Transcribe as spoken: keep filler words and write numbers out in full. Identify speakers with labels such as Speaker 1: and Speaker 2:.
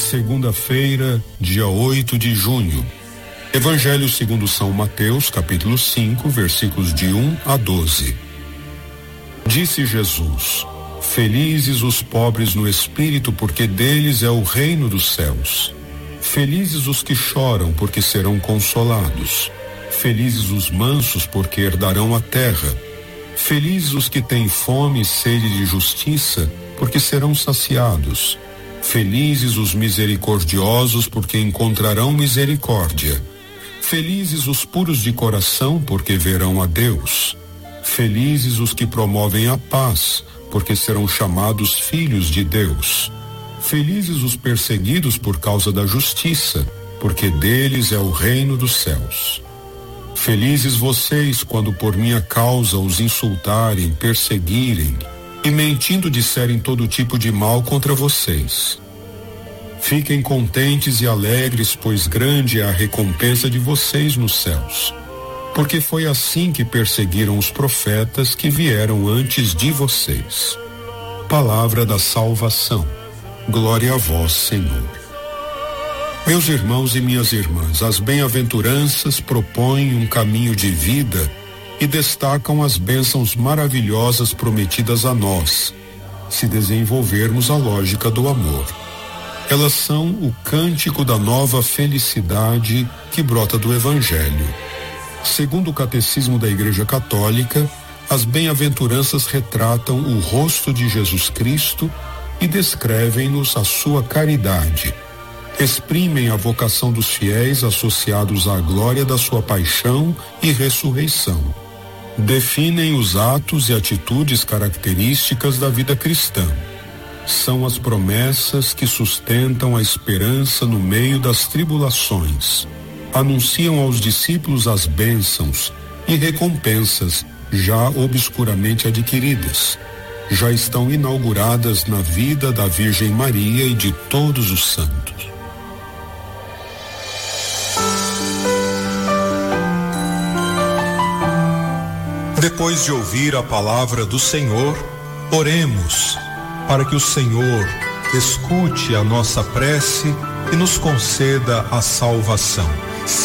Speaker 1: Segunda-feira, dia oito de junho. Evangelho segundo São Mateus, capítulo cinco, versículos de um a doze. Disse Jesus: Felizes os pobres no espírito, porque deles é o reino dos céus. Felizes os que choram, porque serão consolados. Felizes os mansos, porque herdarão a terra. Felizes os que têm fome e sede de justiça, porque serão saciados. Felizes os misericordiosos, porque encontrarão misericórdia. Felizes os puros de coração, porque verão a Deus. Felizes os que promovem a paz, porque serão chamados filhos de Deus. Felizes os perseguidos por causa da justiça, porque deles é o reino dos céus. Felizes vocês quando por minha causa os insultarem, perseguirem e mentindo disserem todo tipo de mal contra vocês. Fiquem contentes e alegres, pois grande é a recompensa de vocês nos céus. Porque foi assim que perseguiram os profetas que vieram antes de vocês. Palavra da salvação. Glória a vós, Senhor. Meus irmãos e minhas irmãs, as bem-aventuranças propõem um caminho de vida e destacam as bênçãos maravilhosas prometidas a nós, se desenvolvermos a lógica do amor. Elas são o cântico da nova felicidade que brota do Evangelho. Segundo o Catecismo da Igreja Católica, as bem-aventuranças retratam o rosto de Jesus Cristo e descrevem-nos a sua caridade. Exprimem a vocação dos fiéis associados à glória da sua paixão e ressurreição. Definem os atos e atitudes características da vida cristã. São as promessas que sustentam a esperança no meio das tribulações. Anunciam aos discípulos as bênçãos e recompensas já obscuramente adquiridas. Já estão inauguradas na vida da Virgem Maria e de todos os santos.
Speaker 2: Depois de ouvir a palavra do Senhor, oremos para que o Senhor escute a nossa prece e nos conceda a salvação.